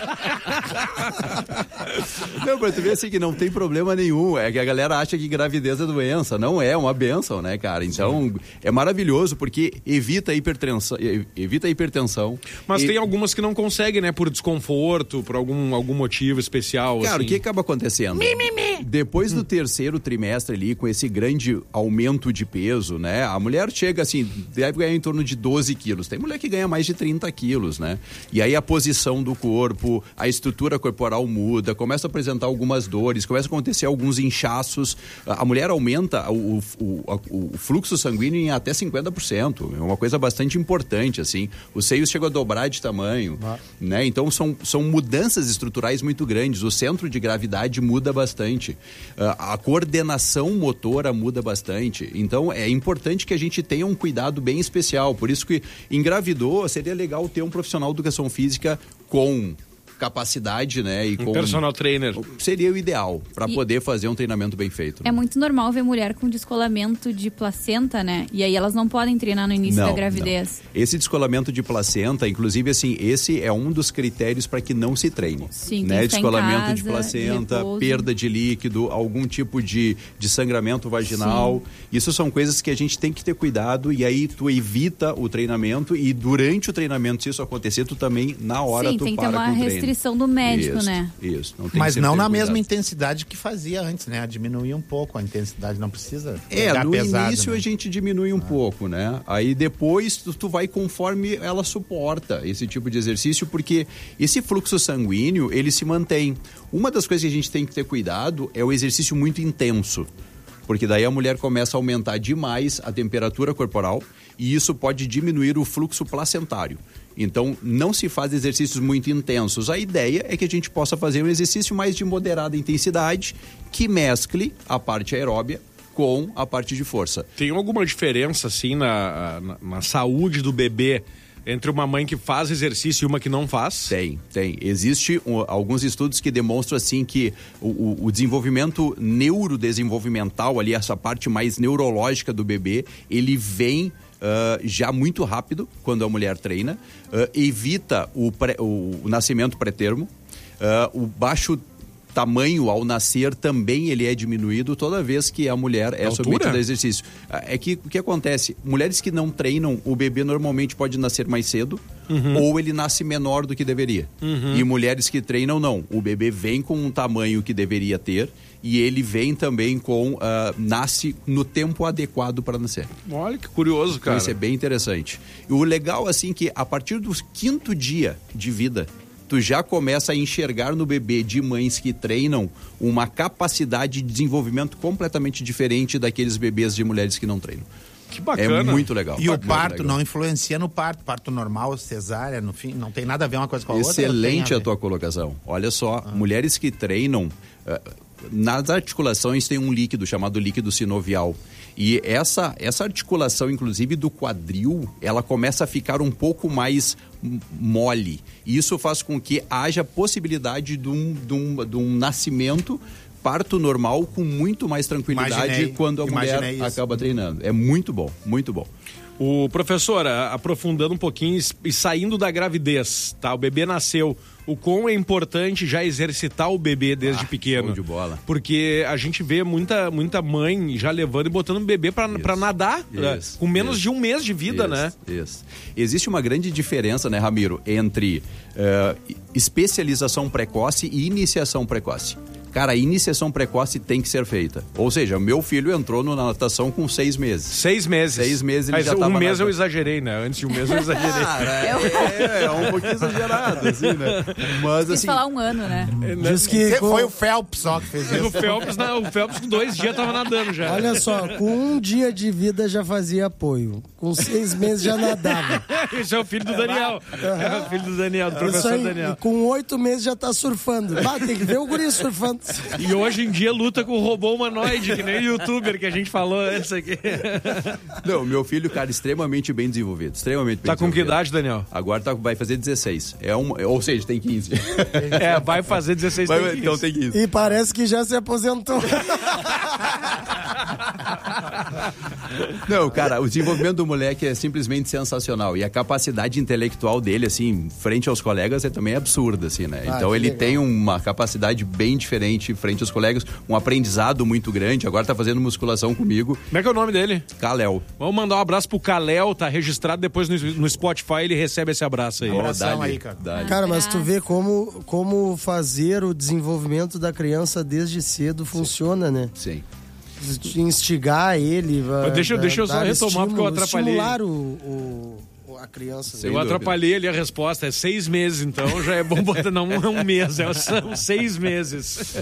Não, pra tu ver assim que não tem problema nenhum. É que a galera acha que gravidez é doença. Não é, uma bênção, né, cara? Então, é maravilhoso porque evita a hipertensão. Evita a hipertensão. Mas E- tem algumas que não conseguem, né? Por desconforto, por algum, algum motivo especial. Cara, assim. o que acaba acontecendo? Mimimi. Depois do, ter, terceiro trimestre ali, com esse grande aumento de peso, né? A mulher chega assim, deve ganhar em torno de doze quilos. Tem mulher que ganha mais de trinta quilos, né? E aí a posição do corpo, a estrutura corporal muda, começa a apresentar algumas dores, começa a acontecer alguns inchaços. A mulher aumenta o, o, o, o fluxo sanguíneo em até cinquenta por cento. É uma coisa bastante importante, assim. Os seios chegam a dobrar de tamanho, ah. né? Então são, são mudanças estruturais muito grandes. O centro de gravidade muda bastante. Uh, a coordenação motora muda bastante. Então é importante que a gente tenha um cuidado bem especial. Por isso que engravidou, seria legal ter um profissional de educação física com capacidade, né? E um com personal trainer. Seria o ideal para poder fazer um treinamento bem feito. É muito normal ver mulher com descolamento de placenta, né? E aí elas não podem treinar no início não, da gravidez. Não. Esse descolamento de placenta, inclusive assim, esse é um dos critérios para que não se treine. Sim, né? Descolamento casa, de placenta, repouso. perda de líquido, algum tipo de, de sangramento vaginal. Sim. Isso são coisas que a gente tem que ter cuidado e aí tu evita o treinamento e durante o treinamento, se isso acontecer, tu também, na hora, Sim, tu tem que para ter uma com o treino. restrição do médico, isso, né? Isso. Não tem Mas não na cuidado. mesma intensidade que fazia antes, né? Diminuir um pouco a intensidade, não precisa. É, no pesado, início né? a gente diminui um ah. pouco, né? Aí depois tu, tu vai conforme ela suporta esse tipo de exercício, porque esse fluxo sanguíneo, ele se mantém. Uma das coisas que a gente tem que ter cuidado é o exercício muito intenso. Porque daí a mulher começa a aumentar demais a temperatura corporal e isso pode diminuir o fluxo placentário. Então, não se faz exercícios muito intensos. A ideia é que a gente possa fazer um exercício mais de moderada intensidade que mescle a parte aeróbia com a parte de força. Tem alguma diferença, assim, na, na, na saúde do bebê entre uma mãe que faz exercício e uma que não faz? Tem, tem. Existe um, alguns estudos que demonstram assim que o, o, o desenvolvimento neurodesenvolvimental, ali essa parte mais neurológica do bebê, ele vem Uh, já muito rápido quando a mulher treina, uh, evita o, pré, o, o nascimento pré-termo, uh, o baixo tamanho ao nascer também ele é diminuído toda vez que a mulher é submetida a exercício. É que o que acontece? Mulheres que não treinam, o bebê normalmente pode nascer mais cedo, uhum. ou ele nasce menor do que deveria. Uhum. E mulheres que treinam, não. O bebê vem com um tamanho que deveria ter e ele vem também com... Uh, nasce no tempo adequado para nascer. Olha que curioso, cara. Então, isso é bem interessante. E o legal, assim, que a partir do quinto dia de vida, tu já começa a enxergar no bebê de mães que treinam uma capacidade de desenvolvimento completamente diferente daqueles bebês de mulheres que não treinam. Que bacana. É muito legal. E o parto não influencia no parto, parto normal, cesárea, no fim, não tem nada a ver uma coisa com a outra? Excelente a, a tua colocação. Olha só, ah. mulheres que treinam, uh, nas articulações tem um líquido chamado líquido sinovial. E essa, essa articulação, inclusive, do quadril, ela começa a ficar um pouco mais mole. E isso faz com que haja possibilidade de um, de um, de um nascimento, parto normal, com muito mais tranquilidade. Imaginei, quando a mulher isso. acaba treinando. É muito bom, muito bom. O professor, aprofundando um pouquinho e saindo da gravidez, tá? O bebê nasceu. O quão é importante já exercitar o bebê desde ah, pequeno. Show de bola. Porque a gente vê muita, muita mãe já levando e botando o bebê pra, pra nadar, isso, né? Com menos isso, de um mês de vida, isso, né? Isso. Existe uma grande diferença, né, Ramiro, entre uh, especialização precoce e iniciação precoce. Cara, a iniciação precoce tem que ser feita. Ou seja, meu filho entrou na natação com seis meses. Seis meses? Seis meses ele Mas já um tava mês nadando. Eu exagerei, né? Antes de um mês eu exagerei. Cara, é, é um pouquinho exagerado, assim, né? Mas Quis assim... falar um ano, né? Diz que com... Foi o Phelps só que fez isso. O Phelps, não, o Phelps com dois dias tava nadando já. Olha só, com um dia de vida já fazia apoio. Com seis meses já nadava. Esse é o filho do Daniel. Uhum. É o filho do Daniel, do professor aí, Daniel. E com oito meses já tá surfando. Ah, tem que ver o guri surfando. E hoje em dia luta com o robô humanoide, que nem o youtuber que a gente falou antes aqui. Não, meu filho, cara, extremamente bem desenvolvido. Extremamente bem Tá com desenvolvido. que idade, Daniel? Agora tá, vai fazer dezesseis. É um, ou seja, tem quinze. É, vai fazer dezesseis, vai, tem quinze. Então tem quinze. E parece que já se aposentou. Não, cara, o desenvolvimento do moleque é simplesmente sensacional. E a capacidade intelectual dele, assim, frente aos colegas, é também absurda, assim, né? Ah, então ele legal. tem uma capacidade bem diferente. frente, frente aos colegas. Um aprendizado muito grande. Agora tá fazendo musculação comigo. Como é que é o nome dele? Kalel. Vamos mandar um abraço pro Kalel, tá registrado depois no, no Spotify, ele recebe esse abraço aí. Um abração aí, cara. Dá-lhe. Cara, mas tu vê como, como fazer o desenvolvimento da criança desde cedo funciona, né? Sim. Instigar ele. Mas deixa, dar- deixa eu só dar retomar, porque eu estímulo, atrapalhei. Estimular o, o- a criança. Sem Eu dúvida. atrapalhei ali a resposta, é seis meses, então já é bom botar, não é um mês, é, são seis meses.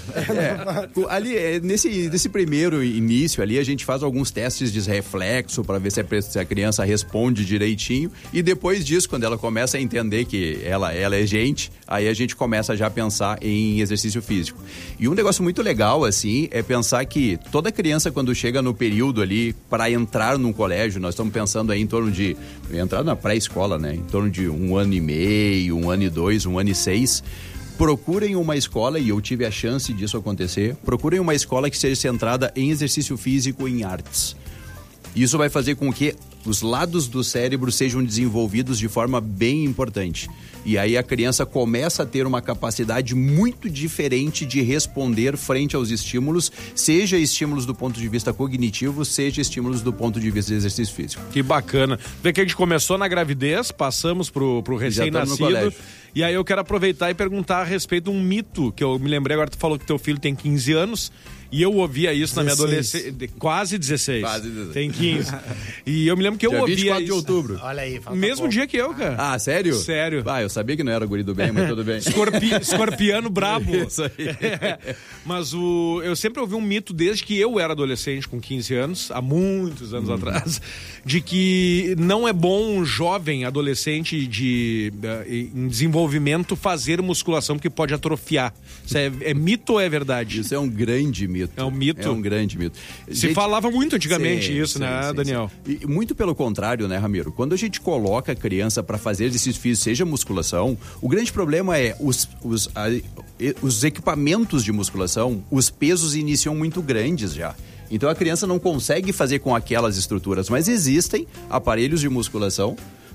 É, o- ali, é, nesse, nesse primeiro início ali, a gente faz alguns testes de reflexo para ver se a, pe- se a criança responde direitinho. E depois disso, quando ela começa a entender que ela, ela é gente, aí a gente começa já a pensar em exercício físico. E um negócio muito legal, assim, é pensar que toda criança, quando chega no período ali para entrar num colégio, nós estamos pensando aí em torno de entrar na pré-escola, né? Em torno de um ano e meio, um ano e dois, um ano e seis. Procurem uma escola, e eu tive a chance disso acontecer, procurem uma escola que seja centrada em exercício físico e em artes. Isso vai fazer com que os lados do cérebro sejam desenvolvidos de forma bem importante. E aí a criança começa a ter uma capacidade muito diferente de responder frente aos estímulos, seja estímulos do ponto de vista cognitivo, seja estímulos do ponto de vista de exercício físico. Que bacana. Vê que a gente começou na gravidez, passamos pro, pro Já estamos no recém-nascido. colégio. E aí eu quero aproveitar e perguntar a respeito de um mito, que eu me lembrei agora, tu falou que teu filho tem quinze anos. E eu ouvia isso na minha dezesseis. adolescência. Quase dezesseis. Quase dezesseis. Tem quinze. E eu me lembro que eu Dia ouvia vinte e quatro de isso. outubro. Olha aí, falta Mesmo pouco. dia que eu, cara. Ah, sério? Sério. Ah, eu sabia que não era guri do bem, mas tudo bem. Escorpi- escorpiano brabo. Isso aí. É. Mas o, eu sempre ouvi um mito desde que eu era adolescente, com quinze anos, há muitos anos atrás, de que não é bom um jovem adolescente de, eh, em desenvolvimento fazer musculação, porque pode atrofiar. Isso é, é mito ou é verdade? Isso é um grande mito. É um mito? É um grande mito. Se Gente, falava muito antigamente sim, isso, sim, né, sim, Daniel? sim. E muito pelo contrário, né, Ramiro? Quando a gente coloca a criança para fazer exercício físico, seja musculação, o grande problema é os, os, a, e- os equipamentos de musculação, os pesos iniciam muito grandes já. Então a criança não consegue fazer com aquelas estruturas, mas existem aparelhos de musculação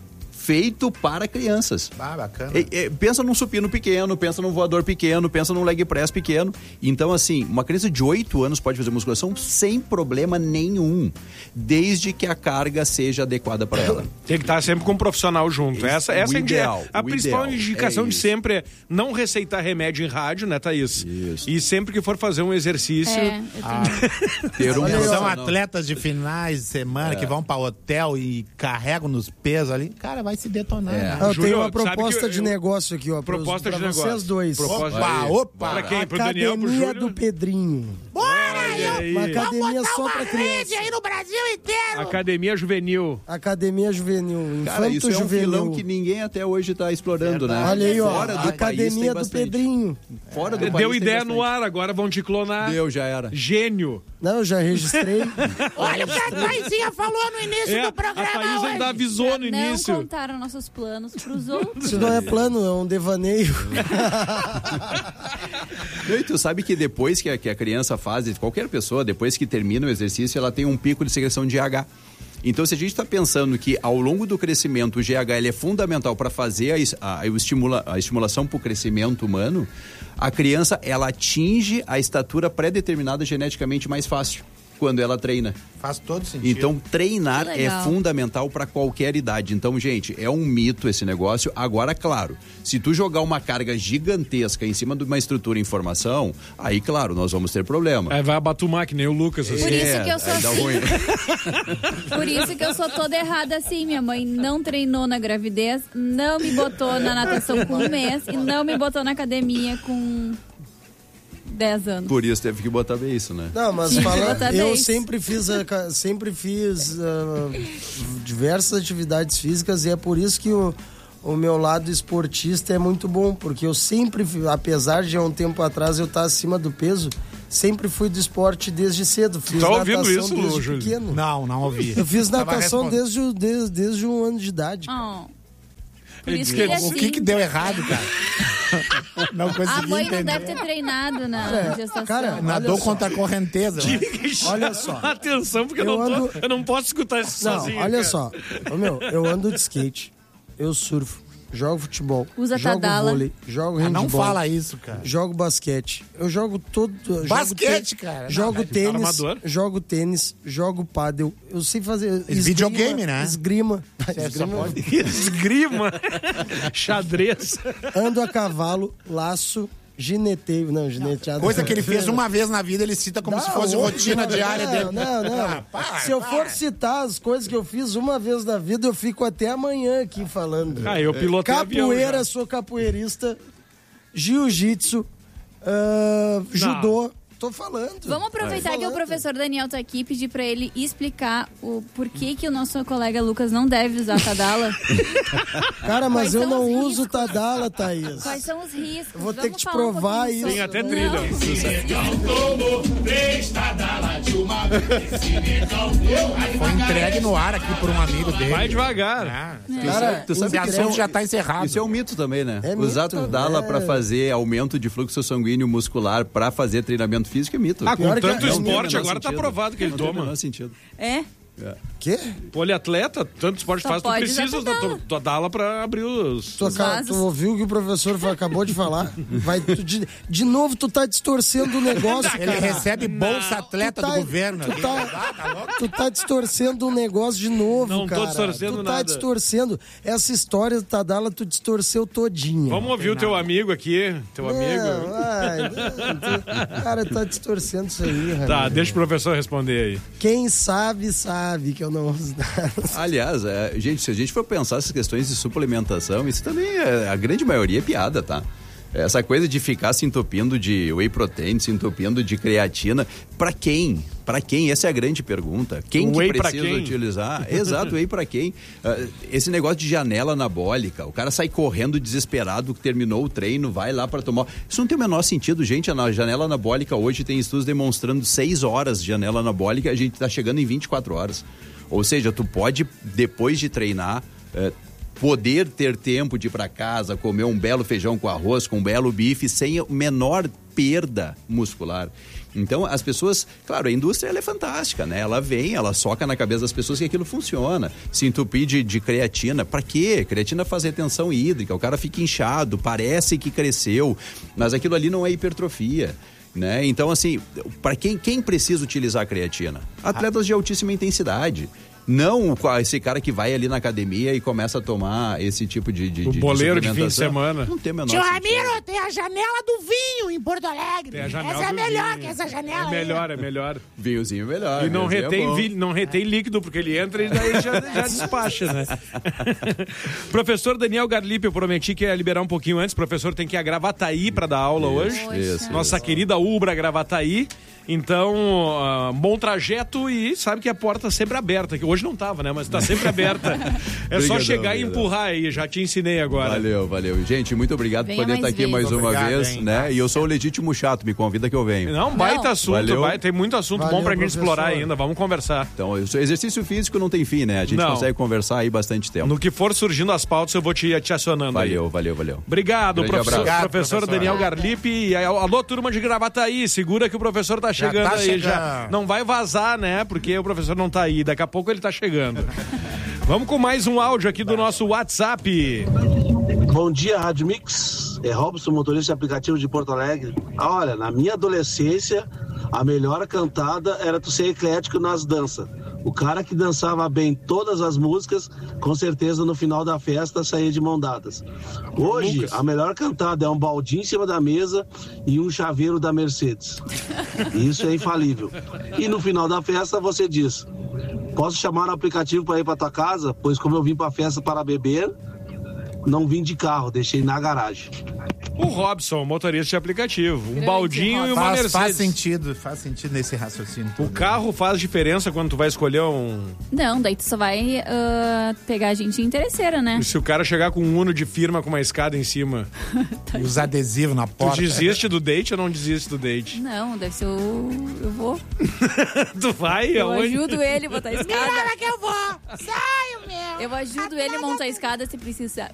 feito para crianças. Ah, bacana. É, é, pensa num supino pequeno, pensa num voador pequeno, pensa num leg press pequeno. Então, assim, uma criança de oito anos pode fazer musculação sem problema nenhum, desde que a carga seja adequada para ela. Tem que estar sempre com um profissional junto. Isso, essa essa o é ideal, a o principal ideal, indicação é de isso. sempre é não receitar remédio em rádio, né, Thaís? Isso. E sempre que for fazer um exercício... É, eu tenho- Ter um Olha aí, ó. São profissional. atletas de finais de semana É. que vão pra hotel e carregam nos pesos ali. Cara, vai se detonar. É. né? Ah, eu Júlio, tenho uma sabe proposta que de eu- negócio aqui, ó. pros- Proposta pra de vocês negócio. dois. Proposta- Opa, Aí. opa. Pra quem? Pro Daniel, pro Academia Júlio? do Pedrinho. Bora aí, ó. aí. Uma Vamos academia botar só uma pra rede criança. aí no Brasil inteiro. Academia Juvenil. Academia Juvenil. Cara, isso Infanto é um filão Juvenil. que ninguém até hoje está explorando, né? Olha aí, ó. Fora do país Academia tem do bastante. Pedrinho. Fora do país Deu tem ideia bastante. no ar, agora vão te clonar. Deu, já era. Gênio. Não, eu já registrei. Olha o que a Thaisinha falou no início É, do a programa Thaís hoje. ainda avisou no Não início. contaram nossos planos pros outros. Isso não é plano, é um devaneio. Não, e tu sabe que depois que a, que a criança faz, qualquer pessoa, depois que termina o exercício, ela tem um pico de secreção de G H. Então, se a gente está pensando que ao longo do crescimento o G H ele é fundamental para fazer a, es- a, o estimula, a estimulação para o crescimento humano, a criança ela atinge a estatura pré-determinada geneticamente mais fácil quando ela treina. Faz todo sentido. Então, treinar Que é legal. fundamental para qualquer idade. Então, gente, é um mito esse negócio. Agora, claro, se tu jogar uma carga gigantesca em cima de uma estrutura em formação, aí, claro, nós vamos ter problema. Aí vai abatumar, que nem o Lucas. Assim. Por isso que eu sou aí dá assim. ruim. Por isso que eu sou toda errada assim. Minha mãe não treinou na gravidez, não me botou na natação com um mês e não me botou na academia com dez anos. Por isso teve que botar bem isso, né? Não, mas Sim, fala, nota eu dez. sempre fiz, a ca- sempre fiz ah, diversas atividades físicas e é por isso que o, o meu lado esportista é muito bom, porque eu sempre, fi- apesar de há um tempo atrás eu estar acima do peso, sempre fui do esporte desde cedo. Fiz Tá ouvindo natação isso, desde Júlio? pequeno. Não, não ouvi. Eu fiz Tava natação respondendo. desde, o- desde, desde um ano de idade. Oh. Por Ele isso disse que ele é que- O assim. que que deu errado, cara? Não consegui A mãe não entender. deve ter treinado na Cara, gestação. cara, Nadou olha só. contra a correnteza. né? Olha só. Atenção, porque eu, Eu não, tô- ando- eu não posso escutar isso Não, sozinho. olha cara. só. Ô, meu, eu ando de skate, eu surfo, jogo futebol, Usa jogo Tadala. vôlei, jogo Ah, handball. não fala isso, cara. Jogo basquete. Eu jogo todo... jogo Basquete, te- cara. Jogo Não, tênis, armador. jogo tênis, jogo pádel. Eu sei fazer... Esse videogame, né? Esgrima. Você só pode- Esgrima. Xadrez. Ando a cavalo, laço, gineteio. Não, gineteado. Coisa que ele fez uma vez na vida, ele cita como Dá se fosse outra, rotina não, diária dele. Não, não. Ah, para, Se eu para. for citar as coisas que eu fiz uma vez na vida, eu fico até amanhã aqui falando. Ah, eu pilotei avião Capoeira, já. sou capoeirista. Jiu-jitsu. ah, judô. Tô falando. Vamos aproveitar Tô que o falando. professor Daniel tá aqui e pedir pra ele explicar o porquê que o nosso colega Lucas não deve usar Tadala. Cara, mas Quais eu são não os uso Tadala, Thaís. Quais são os riscos? Eu vou ter Vamos que te falar um provar pouquinho isso. sobre- Tem até Não. trilha. Foi entregue no ar aqui por um amigo dele. Vai devagar. Ah, Cara, tu sabe esse que assunto isso é- já tá encerrado. Isso é um mito também, né? É Usar mito, Tadala é. pra fazer aumento de fluxo sanguíneo muscular pra fazer treinamento físico é mito. Ah, com Pior que tanto é- Não tem o esporte, menor agora tá sentido. provado que ele Não tem o toma. menor sentido. É? Quê? Poliatleta, tanto esporte Só faz, tu pode usar precisa da Tadala. tua- tua Tadala pra abrir os... Tu, aca- vasos. tu ouviu o que o professor fa- acabou de falar? Vai, tu- de, de novo, tu tá distorcendo o negócio, Ele cara. recebe bolsa atleta Tu tá- do governo. Tu aqui. tá, tu tá distorcendo o negócio de novo, Não tô cara. distorcendo tu tá nada. distorcendo. Essa história do Tadala, tu distorceu todinha. Vamos ouvir o teu amigo aqui, teu Não, amigo. ai, não, tu- cara, tá distorcendo isso aí, Tá, Ramiro. deixa o professor responder aí. Quem sabe, sabe que eu não uso nada. Aliás, é, gente, se a gente for pensar essas questões de suplementação, isso também, é, a grande maioria é piada, tá? Essa coisa de ficar se entupindo de whey protein, se entupindo de creatina, pra quem? Pra quem? Essa é a grande pergunta. Quem Whey que pra precisa quem? utilizar? Exato, whey pra quem? Uh, esse negócio de janela anabólica, o cara sai correndo desesperado, terminou o treino, vai lá pra tomar. Isso não tem o menor sentido, gente. A janela anabólica hoje tem estudos demonstrando seis horas de janela anabólica, a gente tá chegando em vinte e quatro horas. Ou seja, tu pode, depois de treinar, eh, poder ter tempo de ir para casa, comer um belo feijão com arroz, com um belo bife, sem a menor perda muscular. Então, as pessoas, claro, a indústria ela é fantástica, né? Ela vem, ela soca na cabeça das pessoas que aquilo funciona. Se entupir de, de creatina, pra quê? Creatina faz retenção hídrica, o cara fica inchado, parece que cresceu, mas aquilo ali não é hipertrofia. Né? Então, assim, para quem, quem precisa utilizar a creatina? Atletas de altíssima intensidade. Não esse cara que vai ali na academia e começa a tomar esse tipo de, de O de- boleiro de suplementação. fim de semana. Não tem o menor Tio sentido. Ramiro, tem a janela do vinho em Porto Alegre. Tem a janela essa é do melhor vinho. que essa janela. É aí. melhor, é melhor. Vinhozinho melhor. E não vinhozinho é retém, bom. vi- não retém líquido, porque ele entra e daí já, já despacha, né? Professor Daniel Garlipe, eu prometi que ia liberar um pouquinho antes. O professor tem que ir a Gravataí para dar aula hoje. Isso, Nossa isso. querida Ubra Gravataí. Então, ah, bom trajeto e sabe que a porta sempre aberta. Que hoje não tava, né? Mas tá sempre aberta. É só Obrigadão, chegar e obrigadão. empurrar aí. Já te ensinei agora. Valeu, valeu. Gente, muito obrigado Venha por poder mais estar aqui vezes. mais uma Obrigado, vez, hein? né? E eu sou o legítimo chato, me convida que eu venho. Não, baita Não. assunto. Valeu. Vai, tem muito assunto Valeu, bom pra gente professor. explorar ainda. Vamos conversar. Então, eu sou- exercício físico não tem fim, né? A gente Não. consegue conversar aí bastante tempo. No que for surgindo as pautas, eu vou te, te acionando aí. Valeu, valeu, valeu. Obrigado, Grande professor, abraço. Obrigado, professor professor. Daniel Garlipe. E aí, alô, turma de Gravataí, segura que o professor tá chegando tá aí. chegando. Já não vai vazar, né? Porque o professor não tá aí. Daqui a pouco ele tá chegando. Vamos com mais um áudio aqui do nosso WhatsApp. Bom dia, Rádio Mix. É Robson, motorista de aplicativo de Porto Alegre. Ah, olha, na minha adolescência, a melhor cantada era tu ser eclético nas danças. O cara que dançava bem todas as músicas, com certeza no final da festa saía de mão dadas. Hoje, Lucas. a melhor cantada é um baldinho em cima da mesa e um chaveiro da Mercedes. Isso é infalível. E no final da festa você diz: posso chamar o aplicativo para ir para tua casa? Pois como eu vim para a festa para beber, não vim de carro, deixei na garagem. O Robson, motorista de aplicativo. Um Grande baldinho e uma Faz, Mercedes. faz sentido, faz sentido nesse raciocínio. O carro faz diferença quando tu vai escolher um... Não, daí tu só vai ah, pegar a gente interesseira, né? Se o cara chegar com um Uno de firma com uma escada em cima, E os adesivos na tu porta. desiste do date ou não desiste do date? Não, deve ser o... Eu vou. Tu vai Eu aonde? ajudo ele a botar a escada. Mira que eu vou. Saio, meu. Eu ajudo ele a montar a escada se precisar.